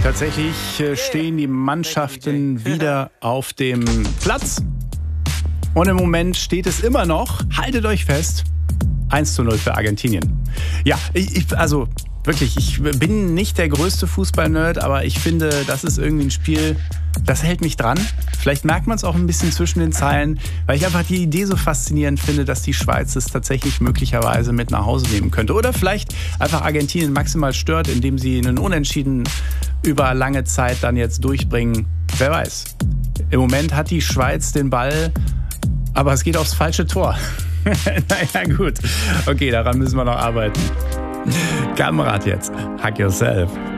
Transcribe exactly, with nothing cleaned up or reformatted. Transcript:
Tatsächlich stehen die Mannschaften wieder auf dem Platz. Und im Moment steht es immer noch, haltet euch fest, eins zu null für Argentinien. Ja, ich, ich, also wirklich, ich bin nicht der größte Fußball-Nerd, aber ich finde, das ist irgendwie ein Spiel, das hält mich dran. Vielleicht merkt man es auch ein bisschen zwischen den Zeilen, weil ich einfach die Idee so faszinierend finde, dass die Schweiz es tatsächlich möglicherweise mit nach Hause nehmen könnte. Oder vielleicht einfach Argentinien maximal stört, indem sie einen Unentschieden über lange Zeit dann jetzt durchbringen. Wer weiß. Im Moment hat die Schweiz den Ball, aber es geht aufs falsche Tor. Naja, gut. Okay, daran müssen wir noch arbeiten. Kamerad jetzt. Hack yourself.